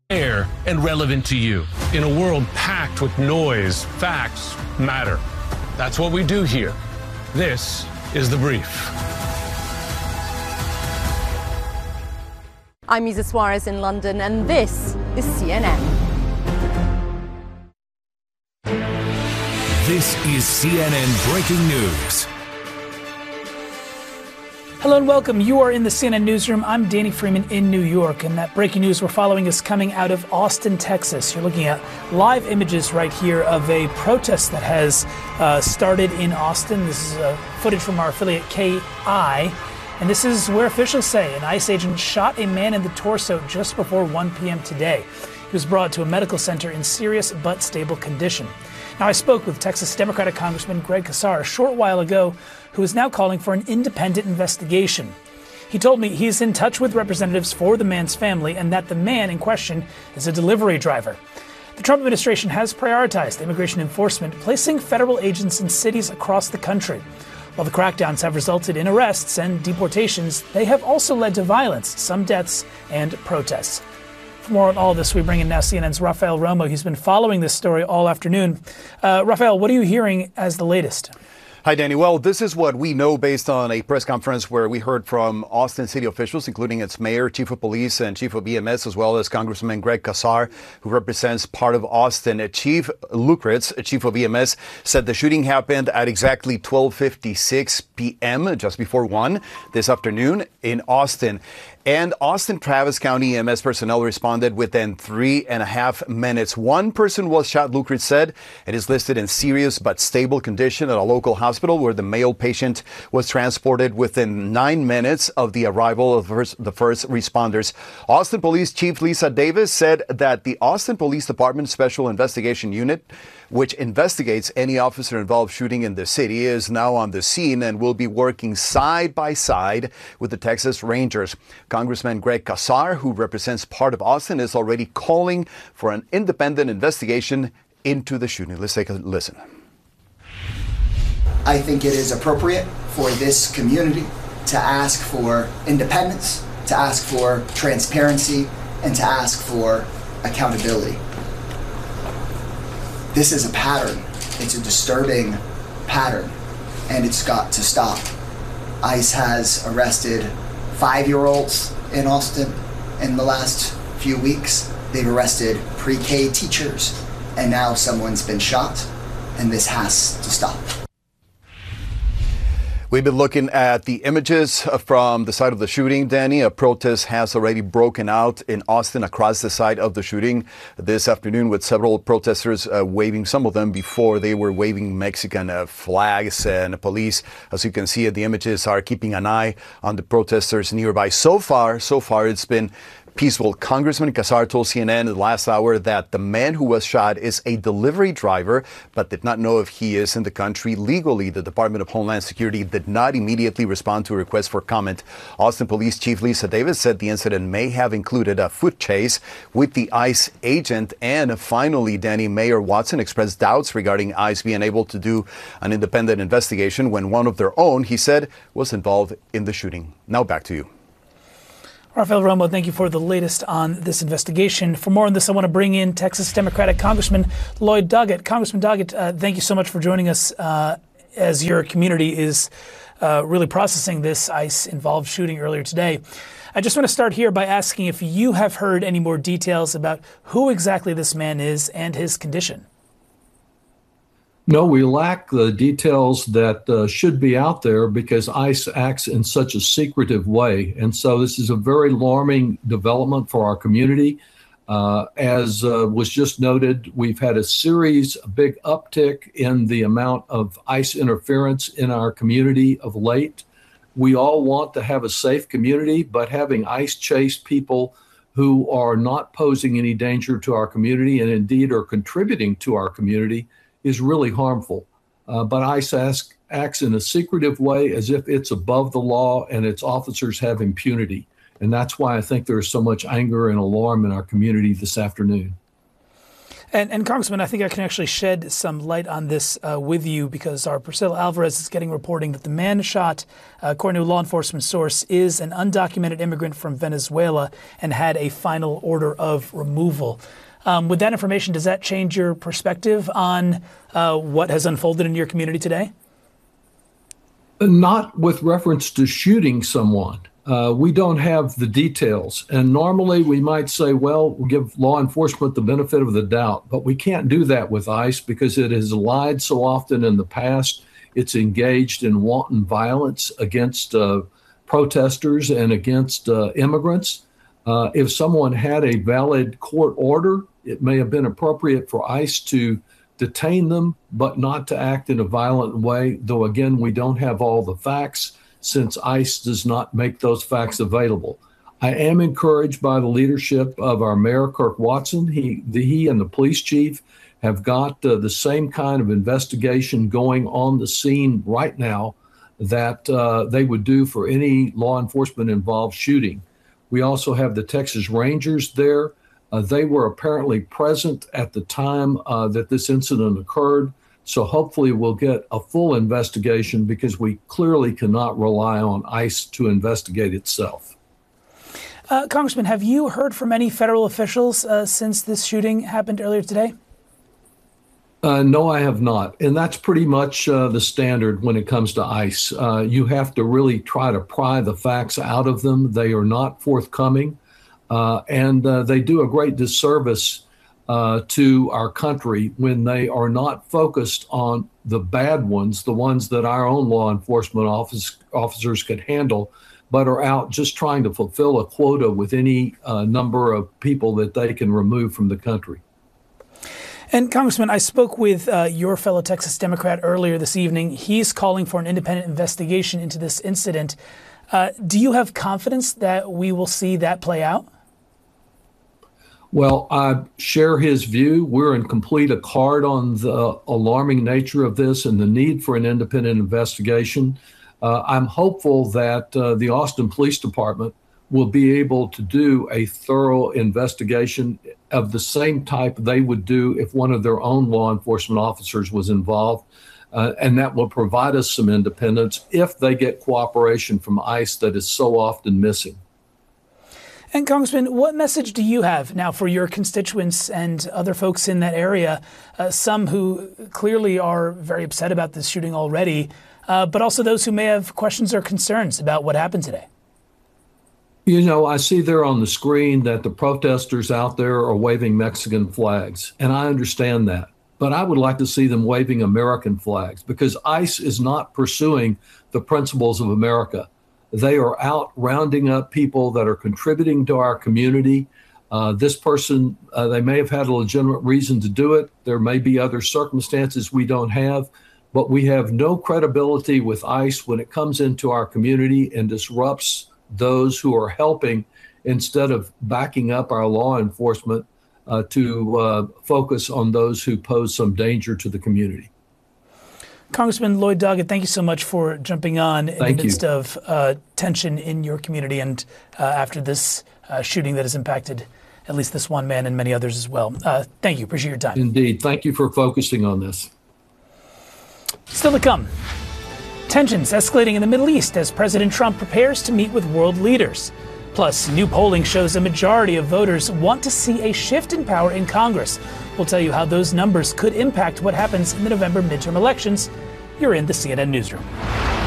fair and relevant to you. In a world packed with noise, facts matter. That's what we do here. This is The Brief. I'm Isa Suarez in London, and this is CNN. This is CNN Breaking News. Hello and welcome. You are in the CNN Newsroom. I'm Danny Freeman in New York, and that breaking news we're following is coming out of Austin, Texas. You're looking at live images right here of a protest that has started in Austin. This is footage from our affiliate KI, and this is where officials say an ICE agent shot a man in the torso just before 1 p.m. today. He was brought to a medical center in serious but stable condition. Now, I spoke with Texas Democratic Congressman Greg Casar a short while ago, who is now calling for an independent investigation. He told me he's in touch with representatives for the man's family and that the man in question is a delivery driver. The Trump administration has prioritized immigration enforcement, placing federal agents in cities across the country. While the crackdowns have resulted in arrests and deportations, they have also led to violence, some deaths, and protests. For more on all of this, we bring in now CNN's Rafael Romo. He's been following this story all afternoon. Rafael, what are you hearing as the latest? Hi, Danny. Well, this is what we know based on a press conference where we heard from Austin city officials, including its mayor, chief of police, and chief of EMS, as well as Congressman Greg Casar, who represents part of Austin. Chief Lucretz, chief of EMS, said the shooting happened at exactly 12:56 p.m., just before 1 this afternoon in Austin. And Austin Travis County EMS personnel responded within 3.5 minutes. One person was shot, Lucretz said, and is listed in serious but stable condition at a local hospital where the male patient was transported within 9 minutes of the arrival of the first responders. Austin Police Chief Lisa Davis said that the Austin Police Department Special Investigation Unit, which investigates any officer-involved shooting in the city, is now on the scene and will be working side by side with the Texas Rangers. Congressman Greg Casar, who represents part of Austin, is already calling for an independent investigation into the shooting. Let's take a listen. I think it is appropriate for this community to ask for independence, to ask for transparency, and to ask for accountability. This is a pattern. It's a disturbing pattern, and it's got to stop. ICE has arrested 5-year-olds in Austin in the last few weeks. They've arrested pre-K teachers, and now someone's been shot, and this has to stop. We've been looking at the images from the site of the shooting, Danny. A protest has already broken out in Austin across the site of the shooting this afternoon, with several protesters waving, some of them before they were waving Mexican flags, and police, as you can see, the images are keeping an eye on the protesters nearby. So far, it's been peaceful. Congressman Casar told CNN in the last hour that the man who was shot is a delivery driver, but did not know if he is in the country legally. The Department of Homeland Security did not immediately respond to a request for comment. Austin Police Chief Lisa Davis said the incident may have included a foot chase with the ICE agent. And finally, Danny, Mayor Watson expressed doubts regarding ICE being able to do an independent investigation when one of their own, he said, was involved in the shooting. Now back to you. Rafael Romo, thank you for the latest on this investigation. For more on this, I want to bring in Texas Democratic Congressman Lloyd Doggett. Congressman Doggett, thank you so much for joining us as your community is really processing this ICE-involved shooting earlier today. I just want to start here by asking if you have heard any more details about who exactly this man is and his condition. No, we lack the details that should be out there because ICE acts in such a secretive way. And so this is a very alarming development for our community. As was just noted, we've had a big uptick in the amount of ICE interference in our community of late. We all want to have a safe community, but having ICE chase people who are not posing any danger to our community and indeed are contributing to our community is really harmful. But ICE acts in a secretive way as if it's above the law and its officers have impunity. And that's why I think there's so much anger and alarm in our community this afternoon. And Congressman, I think I can actually shed some light on this with you because our Priscilla Alvarez is getting reporting that the man shot, according to a law enforcement source, is an undocumented immigrant from Venezuela and had a final order of removal. With that information, does that change your perspective on what has unfolded in your community today? Not with reference to shooting someone. We don't have the details. And normally we might say, well, we'll give law enforcement the benefit of the doubt. But we can't do that with ICE because it has lied so often in the past. It's engaged in wanton violence against protesters and against immigrants. If someone had a valid court order, it may have been appropriate for ICE to detain them, but not to act in a violent way, though, again, we don't have all the facts since ICE does not make those facts available. I am encouraged by the leadership of our Mayor, Kirk Watson. He and the police chief have got the same kind of investigation going on the scene right now that they would do for any law enforcement involved shooting. We also have the Texas Rangers there. They were apparently present at the time that this incident occurred. So hopefully we'll get a full investigation because we clearly cannot rely on ICE to investigate itself. Congressman, have you heard from any federal officials since this shooting happened earlier today? No, I have not. And that's pretty much the standard when it comes to ICE. You have to really try to pry the facts out of them. They are not forthcoming. And they do a great disservice to our country when they are not focused on the bad ones, the ones that our own law enforcement officers could handle, but are out just trying to fulfill a quota with any number of people that they can remove from the country. And Congressman, I spoke with your fellow Texas Democrat earlier this evening. He's calling for an independent investigation into this incident. Do you have confidence that we will see that play out? Well, I share his view. We're in complete accord on the alarming nature of this and the need for an independent investigation. I'm hopeful that the Austin Police Department will be able to do a thorough investigation of the same type they would do if one of their own law enforcement officers was involved. And that will provide us some independence if they get cooperation from ICE that is so often missing. And Congressman, what message do you have now for your constituents and other folks in that area, some who clearly are very upset about this shooting already, but also those who may have questions or concerns about what happened today? You know, I see there on the screen that the protesters out there are waving Mexican flags, and I understand that. But I would like to see them waving American flags because ICE is not pursuing the principles of America. They are out rounding up people that are contributing to our community. This person, they may have had a legitimate reason to do it. There may be other circumstances we don't have, but we have no credibility with ICE when it comes into our community and disrupts those who are helping instead of backing up our law enforcement to focus on those who pose some danger to the community. Congressman Lloyd Doggett, thank you so much for jumping on in the midst of tension in your community and after this shooting that has impacted at least this one man and many others as well. Thank you. Appreciate your time. Indeed. Thank you for focusing on this. Still to come. Tensions escalating in the Middle East as President Trump prepares to meet with world leaders. Plus, new polling shows a majority of voters want to see a shift in power in Congress. We'll tell you how those numbers could impact what happens in the November midterm elections. You're in the CNN Newsroom.